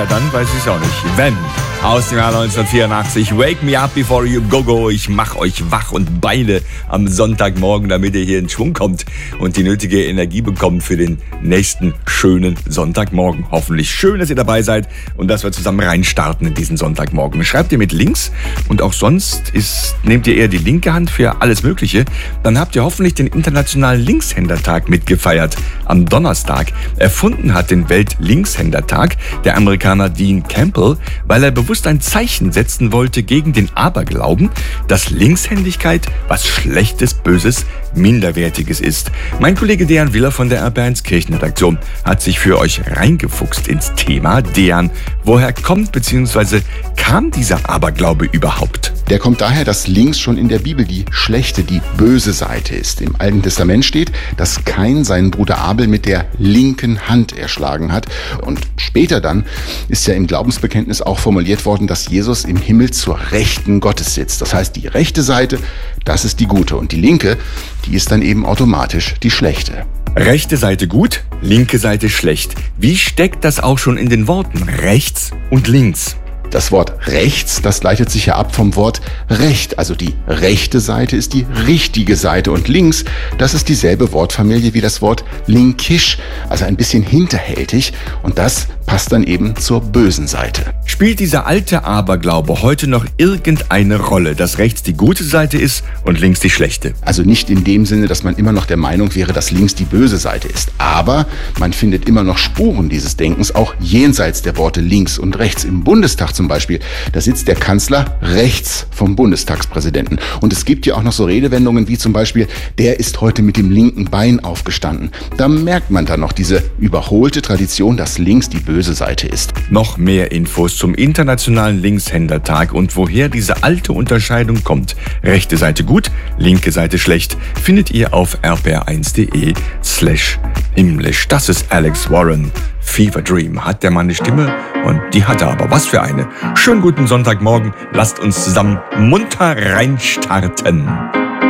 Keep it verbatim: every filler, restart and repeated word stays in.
Ja, dann weiß ich es auch nicht. Wenn aus dem Jahr neunzehnhundertvierundachtzig, Wake Me Up Before You Go Go, ich mach euch wach und beide am Sonntagmorgen, damit ihr hier in Schwung kommt und die nötige Energie bekommt für den nächsten schönen Sonntagmorgen. Hoffentlich schön, dass ihr dabei seid und dass wir zusammen reinstarten in diesen Sonntagmorgen. Schreibt ihr mit links und auch sonst ist, nehmt ihr eher die linke Hand für alles Mögliche, dann habt ihr hoffentlich den Internationalen Linkshändertag mitgefeiert am Donnerstag. Erfunden hat den Welt-Linkshändertag der Amerikaner Dean Campbell, weil er bewusst ein Zeichen setzen wollte gegen den Aberglauben, dass Linkshändigkeit was Schlechtes, Böses, Minderwertiges ist. Mein Kollege Dejan Willer von der R B eins Kirchenredaktion hat sich für euch reingefuchst ins Thema. Dejan, woher kommt bzw. kam dieser Aberglaube überhaupt? Der kommt daher, dass links schon in der Bibel die schlechte, die böse Seite ist. Im Alten Testament steht, dass Kain seinen Bruder Abel mit der linken Hand erschlagen hat. Und später dann ist ja im Glaubensbekenntnis auch formuliert worden, dass Jesus im Himmel zur Rechten Gottes sitzt. Das heißt, die rechte Seite, das ist die gute. Und die linke, die ist dann eben automatisch die schlechte. Rechte Seite gut, linke Seite schlecht. Wie steckt das auch schon in den Worten rechts und links? Das Wort rechts, das leitet sich ja ab vom Wort Recht. Also die rechte Seite ist die richtige Seite und links, das ist dieselbe Wortfamilie wie das Wort linkisch, also ein bisschen hinterhältig und das passt dann eben zur bösen Seite. Spielt dieser alte Aberglaube heute noch irgendeine Rolle, dass rechts die gute Seite ist und links die schlechte? Also nicht in dem Sinne, dass man immer noch der Meinung wäre, dass links die böse Seite ist. Aber man findet immer noch Spuren dieses Denkens, auch jenseits der Worte links und rechts. Im Bundestag zum Beispiel, da sitzt der Kanzler rechts vom Bundestagspräsidenten. Und es gibt ja auch noch so Redewendungen wie zum Beispiel, der ist heute mit dem linken Bein aufgestanden. Da merkt man dann noch diese überholte Tradition, dass links die böse Seite ist. Noch mehr Infos zum Internationalen Linkshändertag und woher diese alte Unterscheidung kommt. Rechte Seite gut, linke Seite schlecht, findet ihr auf r b r eins punkt d e slash himmlisch. Das ist Alex Warren. Fever Dream. Hat der Mann eine Stimme? Und die hat er aber. Was für eine. Schönen guten Sonntagmorgen. Lasst uns zusammen munter reinstarten.